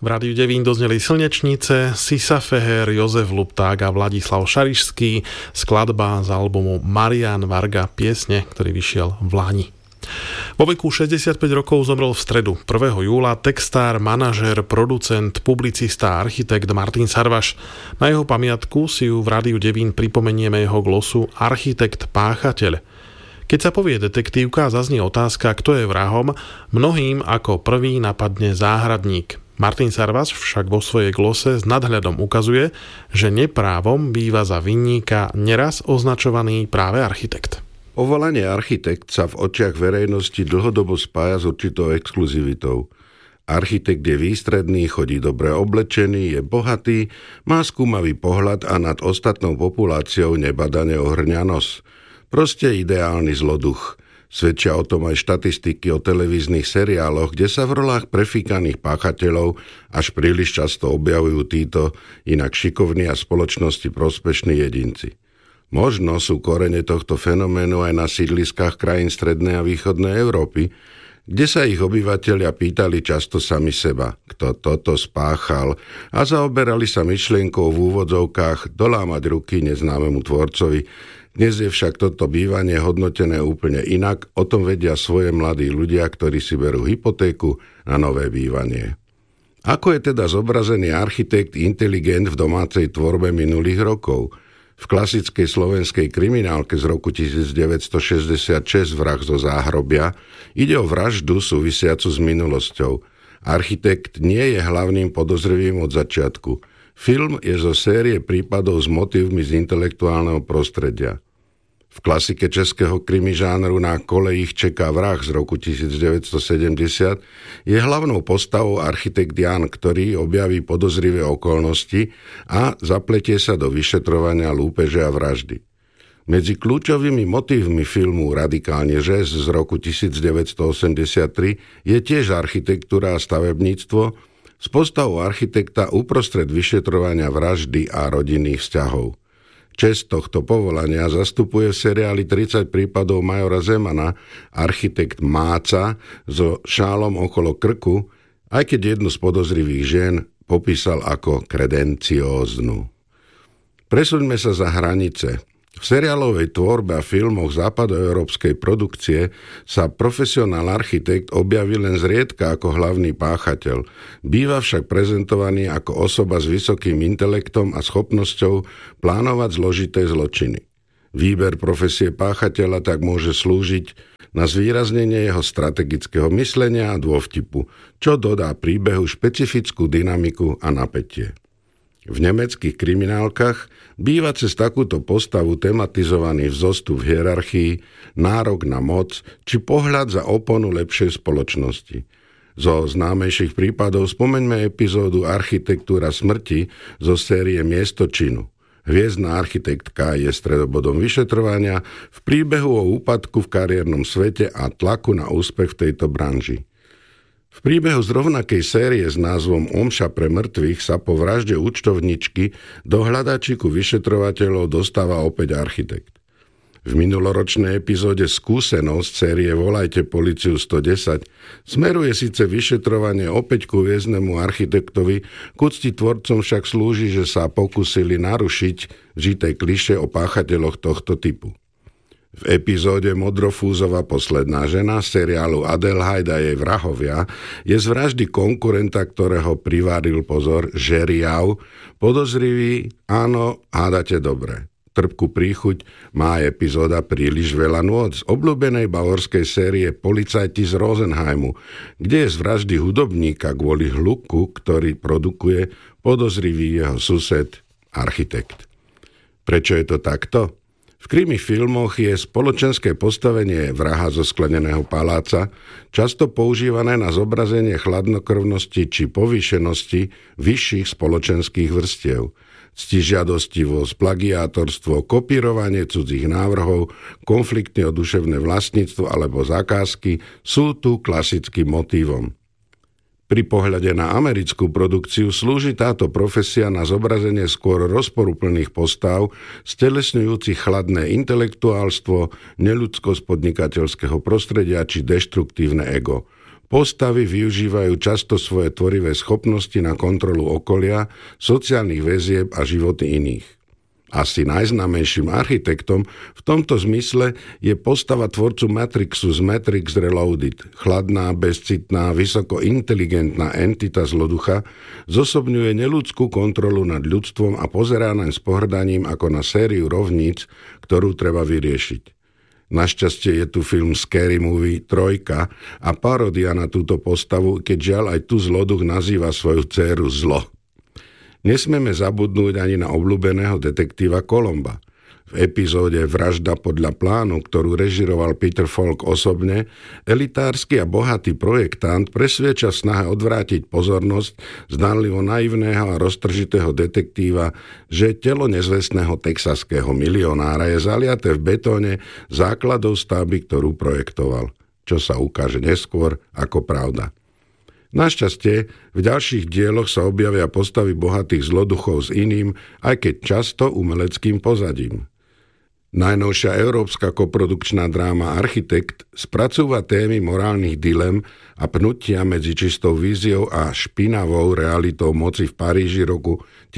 V Rádiu Devín dozneli Slnečnice, Sisa Feher, Jozef Lupták a Vladislav Šarišský, skladba z albumu Marián Varga, piesne, ktorý vyšiel v lani. Vo veku 65 rokov zomrel v stredu 1. júla textár, manažér, producent, publicista a architekt Martin Sarvaš. Na jeho pamiatku si ju v Rádiu Devín pripomenieme jeho glosu Architekt páchateľ. Keď sa povie detektívka a zaznie otázka, kto je vrahom, mnohým ako prvý napadne záhradník. Martin Sarvaš však vo svojej glose s nadhľadom ukazuje, že neprávom býva za vinníka neraz označovaný práve architekt. Povolanie architekt sa v očiach verejnosti dlhodobo spája s určitou exkluzivitou. Architekt je výstredný, chodí dobre oblečený, je bohatý, má skúmavý pohľad a nad ostatnou populáciou nebadane ohrňa nos. Proste ideálny zloduch. Svedčia o tom aj štatistiky o televíznych seriáloch, kde sa v rolách prefíkaných páchateľov až príliš často objavujú títo inak šikovní a spoločnosti prospešní jedinci. Možno sú korene tohto fenoménu aj na sídliskách krajín strednej a východnej Európy, kde sa ich obyvatelia pýtali často sami seba, kto toto spáchal, a zaoberali sa myšlienkou v úvodzovkách dolámať ruky neznámemu tvorcovi. Dnes je však toto bývanie hodnotené úplne inak, o tom vedia svoje mladí ľudia, ktorí si berú hypotéku na nové bývanie. Ako je teda zobrazený architekt inteligent v domácej tvorbe minulých rokov? V klasickej slovenskej kriminálke z roku 1966 Vrah zo záhrobia ide o vraždu súvisiacu s minulosťou. Architekt nie je hlavným podozrivým od začiatku. Film je zo série prípadov s motívmi z intelektuálneho prostredia. V klasike českého krimi žánru Na kole ich čeká vrah z roku 1970 je hlavnou postavou architekt Jan, ktorý objaví podozrivé okolnosti a zapletie sa do vyšetrovania lúpeže a vraždy. Medzi kľúčovými motívmi filmu Radikálne žes z roku 1983 je tiež architektúra a stavebníctvo s postavou architekta uprostred vyšetrovania vraždy a rodinných vzťahov. Česť tohto povolania zastupuje v seriáli 30 prípadov majora Zemana architekt Máca so šálom okolo krku, aj keď jednu z podozrivých žien popísal ako kredencióznu. Presuňme sa za hranice. V seriálovej tvorbe a filmoch západoeurópskej produkcie sa profesionál architekt objaví len zriedka ako hlavný páchateľ. Býva však prezentovaný ako osoba s vysokým intelektom a schopnosťou plánovať zložité zločiny. Výber profesie páchateľa tak môže slúžiť na zvýraznenie jeho strategického myslenia a dôvtipu, čo dodá príbehu špecifickú dynamiku a napätie. V nemeckých kriminálkach býva cez takúto postavu tematizovaný vzostup v hierarchii, nárok na moc či pohľad za oponu lepšej spoločnosti. Zo známejších prípadov spomeňme epizódu Architektúra smrti zo série Miesto činu. Hviezdna architektka je stredobodom vyšetrovania v príbehu o úpadku v kariérnom svete a tlaku na úspech v tejto branži. V príbehu z rovnakej série s názvom Omša pre mŕtvych sa po vražde účtovničky do hľadačiku vyšetrovateľov dostáva opäť architekt. V minuloročnej epizóde Skúsenosť série Volajte políciu 110 smeruje síce vyšetrovanie opäť ku hviezdnemu architektovi, k úcti tvorcom však slúži, že sa pokúsili narušiť žité klišé o páchateľoch tohto typu. V epizóde Modrofúzova posledná žena seriálu Adelheid a jej vrahovia je z vraždy konkurenta, ktorého priváril pozor Žeriav, podozrivý, áno, hádate dobre. Trpkú príchuť má epizóda Príliš veľa nôc z obľúbenej bavorskej série Policajti z Rosenheimu, kde je z vraždy hudobníka kvôli hluku, ktorý produkuje, podozrivý jeho sused, architekt. Prečo je to takto? V krimi filmoch je spoločenské postavenie vraha zo skleneného paláca často používané na zobrazenie chladnokrvnosti či povýšenosti vyšších spoločenských vrstiev. Ctižiadostivosť, plagiátorstvo, kopírovanie cudzích návrhov, konfliktné o duševné vlastníctvo alebo zakázky sú tu klasickým motívom. Pri pohľade na americkú produkciu slúži táto profesia na zobrazenie skôr rozporuplných postav, stelesňujúcich chladné intelektuálstvo, neľudskosť podnikateľského prostredia či deštruktívne ego. Postavy využívajú často svoje tvorivé schopnosti na kontrolu okolia, sociálnych väzieb a životy iných. Asi najznámejším architektom v tomto zmysle je postava tvorcu Matrixu z Matrix Reloaded. Chladná, bezcitná, vysoko inteligentná entita zloducha zosobňuje neľudskú kontrolu nad ľudstvom a pozerá naň s pohrdaním ako na sériu rovníc, ktorú treba vyriešiť. Našťastie je tu film Scary Movie 3 a paródia na túto postavu, keď žiaľ aj tu zloduch nazýva svoju dcéru Zlo. Nesmieme zabudnúť ani na obľúbeného detektíva Colomba. V epizóde Vražda podľa plánu, ktorú režiroval Peter Falk osobne, elitársky a bohatý projektant presviedča v snahe odvrátiť pozornosť zdanlivo naivného a roztržitého detektíva, že telo nezvestného texaského milionára je zaliaté v betóne základov stavby, ktorú projektoval, čo sa ukáže neskôr ako pravda. Našťastie, v ďalších dieloch sa objavia postavy bohatých zloduchov s iným, aj keď často umeleckým pozadím. Najnovšia európska koprodukčná dráma Architekt spracúva témy morálnych dilem a pnutia medzi čistou víziou a špinavou realitou moci v Paríži roku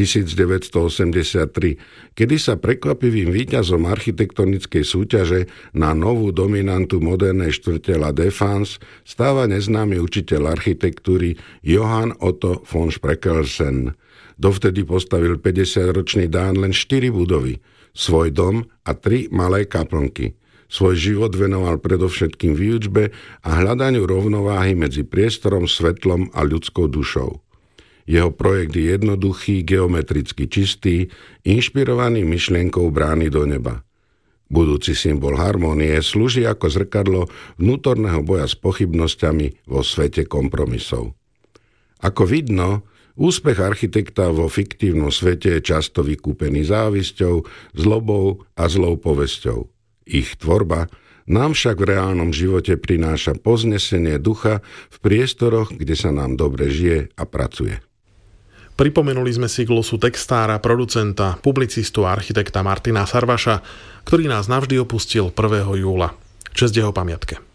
1983, kedy sa prekvapivým víťazom architektonickej súťaže na novú dominantu modernej štvrte La Défense stáva neznámy učiteľ architektúry Johann Otto von Spreckelsen. Dovtedy postavil 50-ročný Dán len 4 budovy, svoj dom a 3 malé kaplnky. Svoj život venoval predovšetkým výučbe a hľadaniu rovnováhy medzi priestorom, svetlom a ľudskou dušou. Jeho projekt je jednoduchý, geometricky čistý, inšpirovaný myšlienkou brány do neba. Budúci symbol harmónie slúži ako zrkadlo vnútorného boja s pochybnosťami vo svete kompromisov. Ako vidno, úspech architekta vo fiktívnom svete je často vykúpený závisťou, zlobou a zlou povesťou. Ich tvorba nám však v reálnom živote prináša povznesenie ducha v priestoroch, kde sa nám dobre žije a pracuje. Pripomenuli sme si glosu textára, producenta, publicistu a architekta Martina Sarvaša, ktorý nás navždy opustil 1. júla. Česť jeho pamiatke.